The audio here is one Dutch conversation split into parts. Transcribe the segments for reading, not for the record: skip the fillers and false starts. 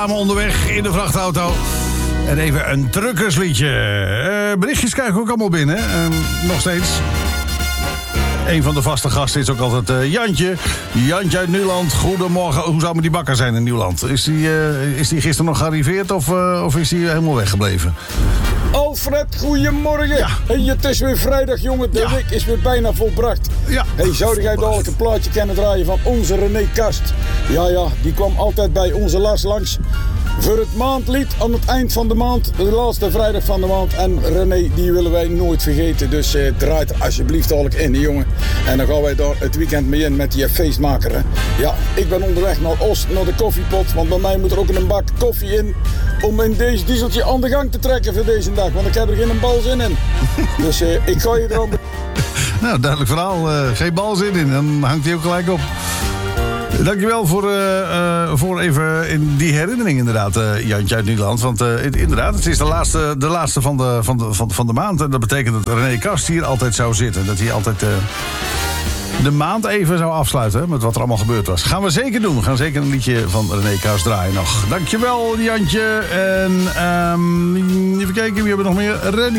samen onderweg in de vrachtauto. En even een truckersliedje. Berichtjes krijgen we ook allemaal binnen. Nog steeds. Een van de vaste gasten is ook altijd Jantje. Jantje uit Nieuwland. Goedemorgen. Hoe zou met die bakker zijn in Nieuwland? Is die gisteren nog gearriveerd of is die helemaal weggebleven? Alfred, goedemorgen. Ja. Hey, het is weer vrijdag, jongen. De week is weer bijna volbracht. Ja. Hey, zou jij dadelijk een plaatje kunnen draaien van onze René Kast? Ja, die kwam altijd bij onze Lars langs. Voor het maandlied aan het eind van de maand, de laatste vrijdag van de maand. En René, die willen wij nooit vergeten. Dus draai er alsjeblieft dadelijk in, jongen. En dan gaan wij daar het weekend mee in met die feestmaker. Hè. Ja, ik ben onderweg naar Oost, naar de koffiepot. Want bij mij moet er ook een bak koffie in. Om in deze dieseltje aan de gang te trekken voor deze dag. Want ik heb er geen balzin in. Dus ik ga je er al... Nou, duidelijk verhaal. Geen balzin in. Dan hangt hij ook gelijk op. Dankjewel voor even in die herinnering inderdaad, Jantje uit Nederland. Want inderdaad, het is de laatste van de maand. En dat betekent dat René Kast hier altijd zou zitten. Dat hij altijd de maand even zou afsluiten met wat er allemaal gebeurd was. Gaan we zeker doen. We gaan zeker een liedje van René Kast draaien nog. Dankjewel, Jantje. En even kijken, wie hebben we nog meer?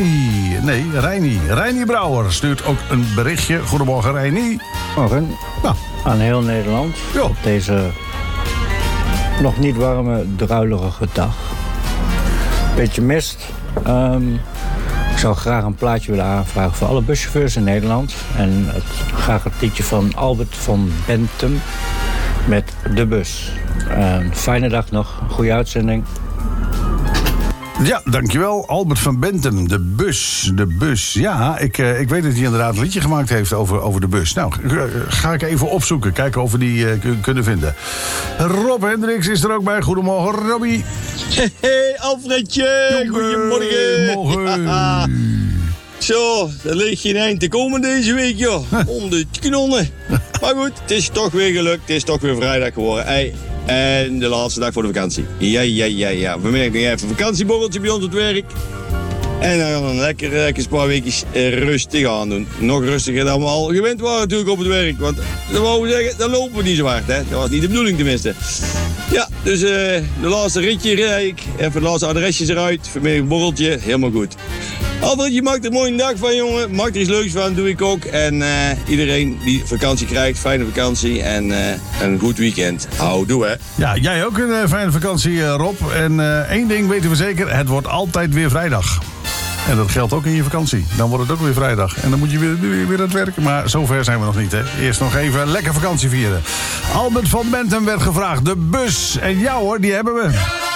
Reini Brouwer stuurt ook een berichtje. Goedemorgen, Reini. Morgen. Nou. Aan heel Nederland. Jo. Op deze nog niet warme, druilerige dag. Beetje mist. Ik zou graag een plaatje willen aanvragen voor alle buschauffeurs in Nederland. En graag het liedje van Albert van Bentum met De Bus. Fijne dag nog. Goede uitzending. Ja, dankjewel. Albert van Bentum, de bus. Ja, ik weet dat hij inderdaad een liedje gemaakt heeft over de bus. Nou, ga ik even opzoeken. Kijken of we die kunnen vinden. Rob Hendricks is er ook bij. Goedemorgen, Robbie. Hey, Alfredje. Goedemorgen. Morgen. Zo, er ligt geen eind te komen deze week, joh. Om de knonnen. Maar goed, het is toch weer gelukt. Het is toch weer vrijdag geworden. Hey. En de laatste dag voor de vakantie. Ja. Vanmiddag nog even een vakantieborreltje bij ons op het werk. En dan gaan we lekker een paar weekjes rustig aan doen. Nog rustiger dan we al gewend waren natuurlijk op het werk. Want dan wou we zeggen, dan lopen we niet zo hard. Hè? Dat was niet de bedoeling tenminste. Ja, dus de laatste ritje rijd ik. Even de laatste adresjes eruit. Vanmiddag een borreltje. Helemaal goed. Alfred, je maakt er een mooie dag van, jongen. Maak er iets leuks van, doe ik ook. En iedereen die vakantie krijgt, fijne vakantie en een goed weekend. Houdoe, hè. Ja, jij ook een fijne vakantie, Rob. En één ding weten we zeker, het wordt altijd weer vrijdag. En dat geldt ook in je vakantie. Dan wordt het ook weer vrijdag. En dan moet je weer aan het werken. Maar zover zijn we nog niet, hè. Eerst nog even lekker vakantie vieren. Albert van Bentum werd gevraagd. De bus. En jou hoor, die hebben we.